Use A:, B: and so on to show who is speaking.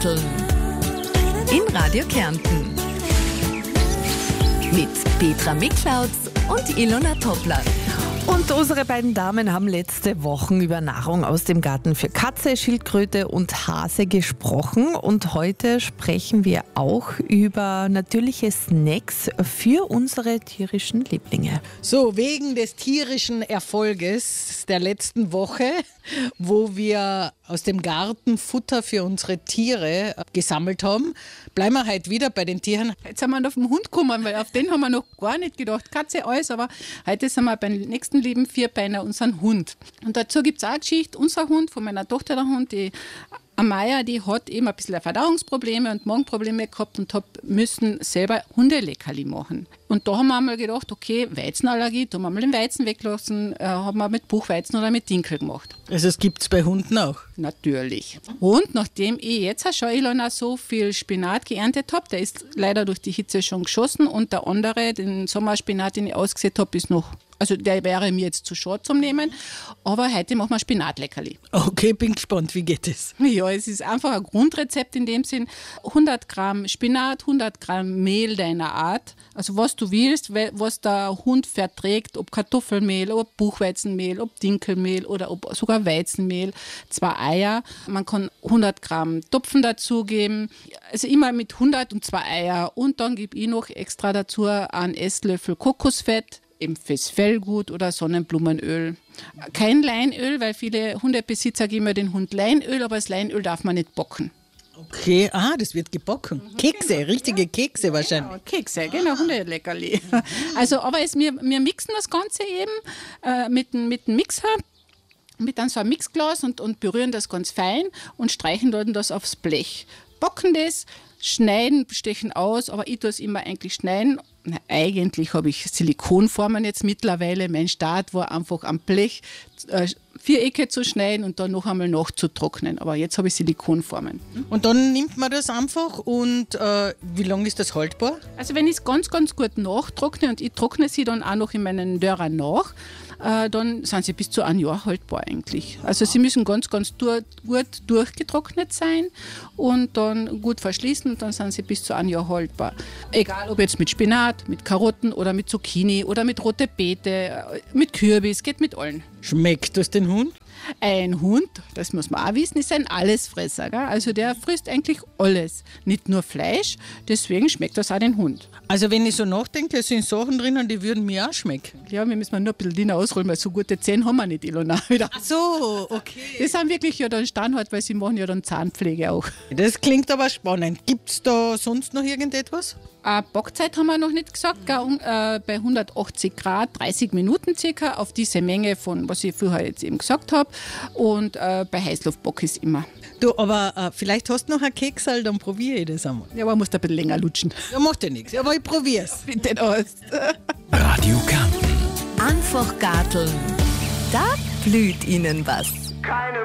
A: Garteln. In Radio Kärnten. Mit Petra Miklautz und Ilona Toppler.
B: Und unsere beiden Damen haben letzte Woche über Nahrung aus dem Garten für Katze, Schildkröte und Hase gesprochen. Und heute sprechen wir auch über natürliche Snacks für unsere tierischen Lieblinge.
C: So, wegen des tierischen Erfolges der letzten Woche, wo wir aus dem Garten Futter für unsere Tiere gesammelt haben, bleiben wir heute wieder bei den Tieren.
D: Jetzt sind wir auf den Hund gekommen, weil auf den haben wir noch gar nicht gedacht. Katze, alles, aber heute sind wir beim nächsten lieben Vierbeiner, unseren Hund. Und dazu gibt es auch eine Geschichte. Unser Hund, von meiner Tochter der Hund, die Amaya, die hat eben ein bisschen Verdauungsprobleme und Magenprobleme gehabt und müssen selber Hundeleckerli machen. Und da haben wir einmal gedacht, okay, Weizenallergie, da haben wir mal den Weizen weglassen, haben wir mit Buchweizen oder mit Dinkel gemacht.
C: Also das gibt es bei Hunden auch?
D: Natürlich. Und nachdem ich jetzt schon Ilona so viel Spinat geerntet habe, der ist leider durch die Hitze schon geschossen und der andere, den Sommerspinat, den ich ausgesät habe, ist noch, also der wäre mir jetzt zu schade zum Nehmen, aber heute machen wir Spinatleckerli.
C: Okay, bin gespannt, wie geht es?
D: Ja, es ist einfach ein Grundrezept in dem Sinn. 100 Gramm Spinat, 100 Gramm Mehl deiner Art, also was du willst, was der Hund verträgt, ob Kartoffelmehl, ob Buchweizenmehl, ob Dinkelmehl oder ob sogar Weizenmehl, 2 Eier. Man kann 100 Gramm Topfen dazugeben, also immer mit 100 und 2 Eier. Und dann gebe ich noch extra dazu einen Esslöffel Kokosfett, eben fürs Fellgut oder Sonnenblumenöl. Kein Leinöl, weil viele Hundebesitzer geben ja den Hund Leinöl, aber das Leinöl darf man nicht backen.
C: Okay, das wird gebacken. Kekse, genau, richtige Kekse wahrscheinlich.
D: Genau, Kekse, genau, Hundeleckerli. Also, aber wir mixen das Ganze eben mit dem Mixer, mit dann so einem Mixglas und berühren das ganz fein und streichen dann das aufs Blech. Backen das, schneiden, stechen aus, aber ich tue es immer eigentlich schneiden. Eigentlich habe ich Silikonformen jetzt mittlerweile. Mein Start war einfach am Blech Vierecke zu schneiden und dann noch einmal nachzutrocknen. Aber jetzt habe ich Silikonformen.
C: Und dann nimmt man das einfach und wie lange ist das haltbar?
D: Also wenn ich es ganz, ganz gut nachtrockne und ich trockne sie dann auch noch in meinen Dörrer nach, dann sind sie bis zu einem Jahr haltbar eigentlich. Also sie müssen ganz, ganz gut durchgetrocknet sein und dann gut verschließen und dann sind sie bis zu einem Jahr haltbar. Egal ob jetzt mit Spinat, mit Karotten oder mit Zucchini oder mit rote Beete, mit Kürbis, geht mit allen.
C: Schmeckt das den Hund?
D: Ein Hund, das muss man auch wissen, ist ein Allesfresser. Gell? Also der frisst eigentlich alles, nicht nur Fleisch, deswegen schmeckt das auch den Hund.
C: Also wenn ich so nachdenke, es sind Sachen drinnen, die würden mir auch schmecken.
D: Ja, wir müssen nur ein bisschen Dinner ausrollen, weil so gute Zähne haben wir nicht, Ilona.
C: Ach so, okay.
D: Das sind wirklich ja dann Standort, weil sie machen ja dann Zahnpflege auch.
C: Das klingt aber spannend. Gibt es da sonst noch irgendetwas?
D: Backzeit haben wir noch nicht gesagt, bei 180 Grad, 30 Minuten circa, auf diese Menge von, was ich vorher jetzt eben gesagt habe. Und bei Heißluftbock ist immer.
C: Du, aber vielleicht hast du noch ein Keksal, dann probiere ich das einmal.
D: Ja, aber musst ein bisschen länger lutschen.
C: Ja, macht ja nichts, aber ich probiere es.
D: Bitte aus.
A: Radio Kärnten. Einfach Garteln. Da blüht Ihnen was.